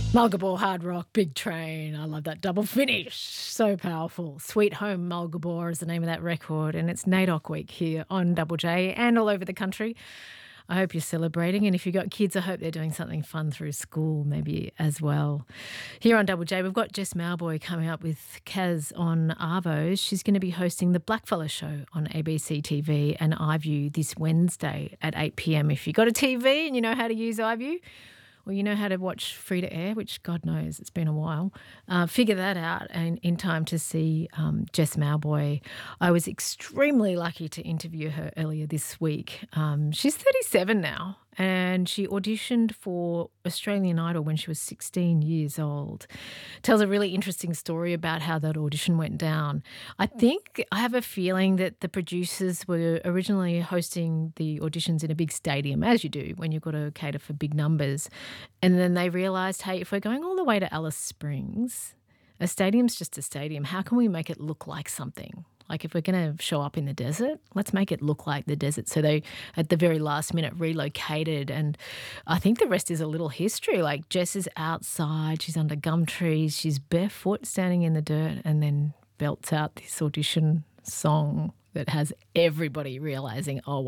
Mulgabore Hard Rock, Big Train. I love that double finish. So powerful. Sweet Home Mulgabore is the name of that record, and it's NAIDOC week here on Double J and all over the country. I hope you're celebrating, and if you've got kids, I hope they're doing something fun through school maybe as well. Here on Double J, we've got Jess Mauboy coming up with Kaz on Arvo. She's going to be hosting the Blackfella Show on ABC TV and iView this Wednesday at 8 p.m. If you've got a TV and you know how to use iView, or you know how to watch free to air, which God knows it's been a while, figure that out and in time to see Jess Mauboy. I was extremely lucky to interview her earlier this week. She's 37 now, and she auditioned for Australian Idol when she was 16 years old. Tells a really interesting story about how that audition went down. I have a feeling that the producers were originally hosting the auditions in a big stadium, as you do when you've got to cater for big numbers. And then they realised, hey, if we're going all the way to Alice Springs, a stadium's just a stadium. How can we make it look like something? Like if we're going to show up in the desert, let's make it look like the desert. So they, at the very last minute, relocated. And I think the rest is a little history. Like Jess is outside, she's under gum trees, she's barefoot standing in the dirt, and then belts out this audition song that has everybody realising, oh,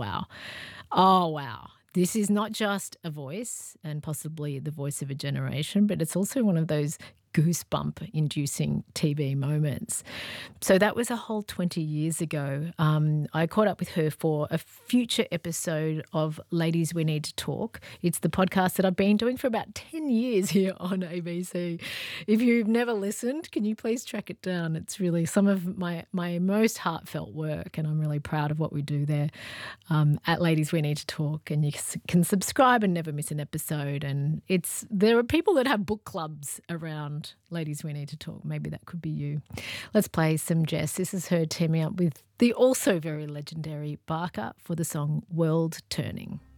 wow. This is not just a voice and possibly the voice of a generation, but it's also one of those goosebump-inducing TV moments. So that was a whole 20 years ago. I caught up with her for a future episode of Ladies We Need to Talk. It's the podcast that I've been doing for about 10 years here on ABC. If you've never listened, can you please track it down? It's really some of my most heartfelt work, and I'm really proud of what we do there at Ladies We Need to Talk. And you can subscribe and never miss an episode. And there are people that have book clubs around Ladies We Need to Talk. Maybe that could be you. Let's play some Jess. This is her teaming up with the also very legendary Barker for the song World Turning.